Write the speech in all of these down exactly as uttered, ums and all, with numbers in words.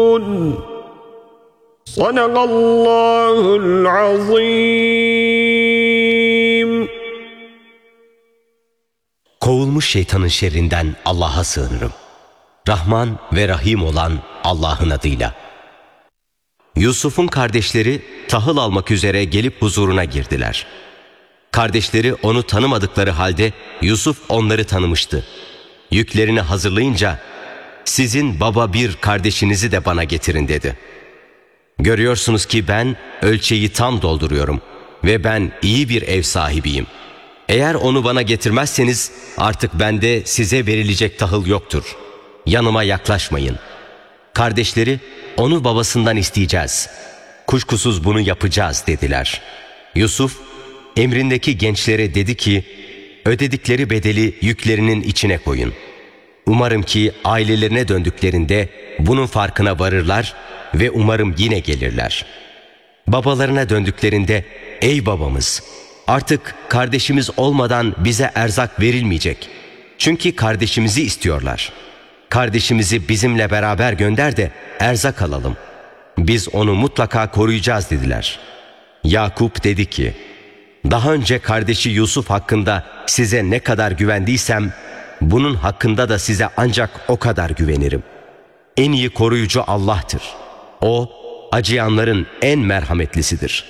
Sadakallahul azim. Kovulmuş şeytanın şerrinden Allah'a sığınırım. Rahman ve Rahim olan Allah'ın adıyla. Yusuf'un kardeşleri tahıl almak üzere gelip huzuruna girdiler. Kardeşleri onu tanımadıkları halde Yusuf onları tanımıştı. Yüklerini hazırlayınca sizin baba bir kardeşinizi de bana getirin dedi. Görüyorsunuz ki ben ölçeği tam dolduruyorum ve ben iyi bir ev sahibiyim. Eğer onu bana getirmezseniz artık bende size verilecek tahıl yoktur. Yanıma yaklaşmayın. Kardeşleri onu babasından isteyeceğiz. Kuşkusuz bunu yapacağız dediler. Yusuf emrindeki gençlere dedi ki ödedikleri bedeli yüklerinin içine koyun. Umarım ki ailelerine döndüklerinde bunun farkına varırlar ve umarım yine gelirler. Babalarına döndüklerinde ey babamız artık kardeşimiz olmadan bize erzak verilmeyecek. Çünkü kardeşimizi istiyorlar. Kardeşimizi bizimle beraber gönder de erzak alalım. Biz onu mutlaka koruyacağız dediler. Yakup dedi ki daha önce kardeşi Yusuf hakkında size ne kadar güvendiysem bunun hakkında da size ancak o kadar güvenirim. En iyi koruyucu Allah'tır. O acıyanların en merhametlisidir.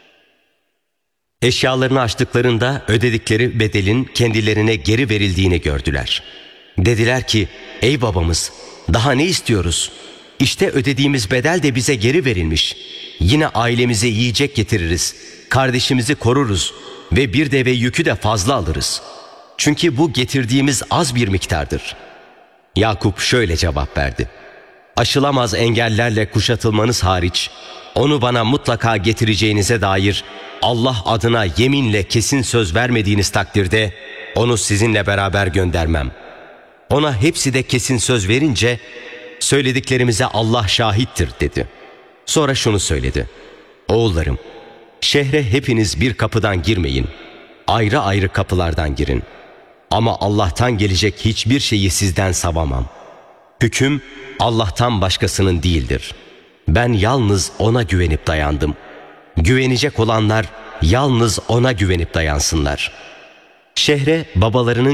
Eşyalarını açtıklarında ödedikleri bedelin kendilerine geri verildiğini gördüler. Dediler ki ey babamız daha ne istiyoruz? İşte ödediğimiz bedel de bize geri verilmiş. Yine ailemize yiyecek getiririz. Kardeşimizi koruruz ve bir deve yükü de fazla alırız. Çünkü bu getirdiğimiz az bir miktardır. Yakup şöyle cevap verdi. Aşılamaz engellerle kuşatılmanız hariç onu bana mutlaka getireceğinize dair Allah adına yeminle kesin söz vermediğiniz takdirde onu sizinle beraber göndermem. Ona hepsi de kesin söz verince söylediklerimize Allah şahittir dedi. Sonra şunu söyledi. Oğullarım, şehre hepiniz bir kapıdan girmeyin. Ayrı ayrı kapılardan girin. Ama Allah'tan gelecek hiçbir şeyi sizden savamam. Hüküm Allah'tan başkasının değildir. Ben yalnız O'na güvenip dayandım. Güvenecek olanlar yalnız O'na güvenip dayansınlar. Şehre babalarının